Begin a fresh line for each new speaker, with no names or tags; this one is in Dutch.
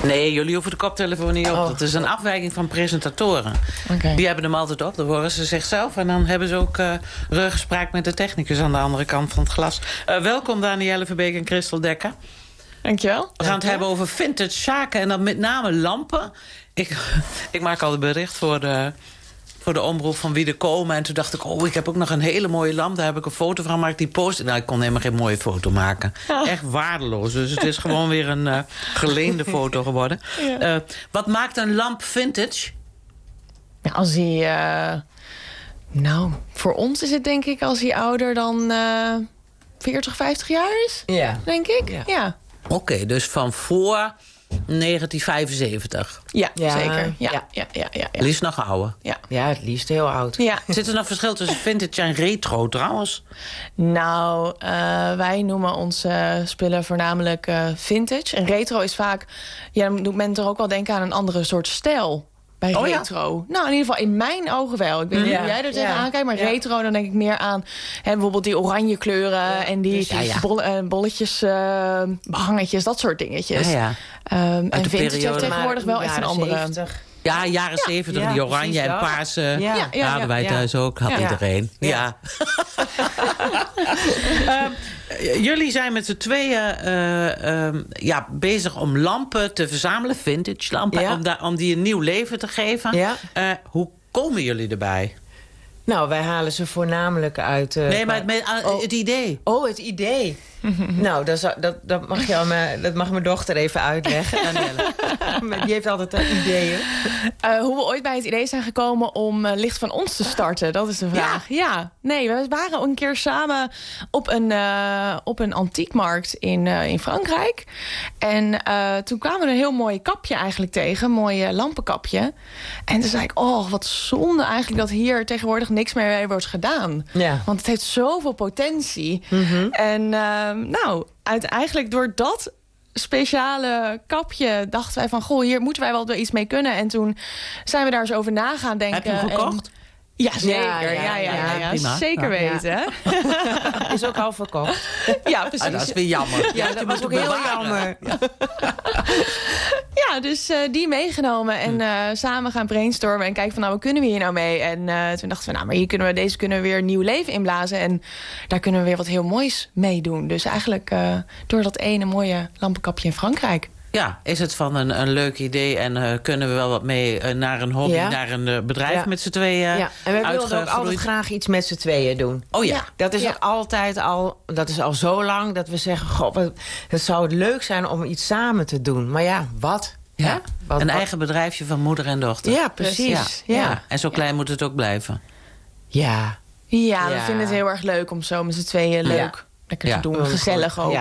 Nee, jullie hoeven de koptelefoon niet op. Dat is een afwijking van presentatoren.
Okay.
Die hebben hem altijd op, dan horen ze zichzelf. En dan hebben ze ook ruggespraak met de technicus aan de andere kant van het glas. Welkom Danielle Verbeek en Christel Dekker.
Dankjewel.
We gaan het hebben over vintage zaken en dan met name lampen. Ik maak al een bericht voor de omroep van wie er komen. En toen dacht ik, ik heb ook nog een hele mooie lamp. Daar heb ik een foto van gemaakt, die post. Nou, ik kon helemaal geen mooie foto maken. Echt waardeloos. Dus het is gewoon weer een geleende foto geworden. Ja. Wat maakt een lamp vintage?
Ja, als hij... voor ons is het denk ik als hij ouder dan 40, 50 jaar is. Ja. Denk ik, ja.
Oké, dus van voor 1975.
Ja, zeker. Ja.
Liefst nog ouder.
Ja, het liefst heel oud.
Ja.
Zit er nog verschil tussen vintage en retro trouwens?
Nou, wij noemen onze spullen voornamelijk vintage. En retro is vaak... Ja, dan doet men er ook wel denken aan een andere soort stijl. Bij retro. Ja? Nou, in ieder geval in mijn ogen wel. Ik weet niet hoe jij er tegenaan kijkt. Maar retro, dan denk ik meer aan bijvoorbeeld die oranje kleuren. En die bolletjes, behangetjes, dat soort dingetjes. En vintage heeft tegenwoordig wel echt een andere...
70.
Ja, jaren 70, die oranje en paarse. Hadden wij thuis ook, had iedereen. Ja. Jullie zijn met z'n tweeën bezig om lampen te verzamelen, vintage lampen, om die een nieuw leven te geven. Ja. Hoe komen jullie erbij?
Nou, wij halen ze voornamelijk uit...
het idee.
Oh, het idee. Nou, dat mag mijn dochter even uitleggen. Die heeft altijd ideeën.
Hoe we ooit bij het idee zijn gekomen om Licht van Ons te starten, dat is de vraag. Ja. Nee, we waren een keer samen op een antiekmarkt in Frankrijk. En toen kwamen we een heel mooi kapje eigenlijk tegen. Een mooi lampenkapje. En toen zei ik, wat zonde eigenlijk dat hier tegenwoordig niks meer mee wordt gedaan. Ja. Want het heeft zoveel potentie. Mm-hmm. En eigenlijk door dat speciale kapje dachten wij van... hier moeten wij wel iets mee kunnen. En toen zijn we daar eens over na gaan denken.
Heb je hem gekocht?
Ja, zeker. Ja, zeker weten.
Is ook al verkocht.
Ja, precies.
Dat is weer jammer.
Ja, dat was ook heel jammer.
Ja, dus die meegenomen en samen gaan brainstormen en kijken van wat kunnen we hier nou mee? En toen dachten we, maar deze kunnen we weer nieuw leven inblazen en daar kunnen we weer wat heel moois mee doen. Dus eigenlijk door dat ene mooie lampenkapje in Frankrijk.
Ja, is het van een leuk idee en kunnen we wel wat mee naar een hobby, naar een bedrijf met z'n tweeën?
Ja, en wij wilden ook altijd graag iets met z'n tweeën doen.
Oh ja.
Dat is ook altijd dat is al zo lang dat we zeggen, het zou het leuk zijn om iets samen te doen. Maar wat?
Ja, een eigen bedrijfje van moeder en dochter.
Ja, precies. Ja.
En zo klein moet het ook blijven.
Ja, we vinden het heel erg leuk om zo met z'n tweeën lekker te doen. Gezellig ook.